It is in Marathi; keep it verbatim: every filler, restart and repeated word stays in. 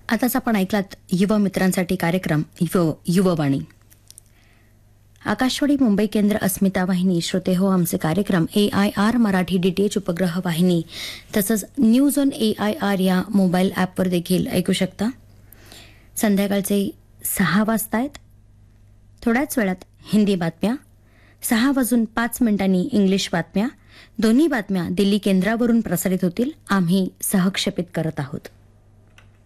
आताच आपण ऐकलात युवा मित्रांसाठी कार्यक्रम युव युववाणी. आकाशवाणी मुंबई केंद्र, अस्मिता वाहिनी. श्रोते हो, आमचे कार्यक्रम ए आय आर मराठी डीटीएच उपग्रह वाहिनी तसंच news on A I R या मोबाईल ॲपवर देखील ऐकू शकता. संध्याकाळचे सहा वाजतायत. थोड्याच वेळात हिंदी बातम्या, सहा वाजून पाच मिनिटांनी इंग्लिश बातम्या. दोन्ही बातम्या दिल्ली केंद्रावरून प्रसारित होतील. आम्ही सहक्षेपित करत आहोत.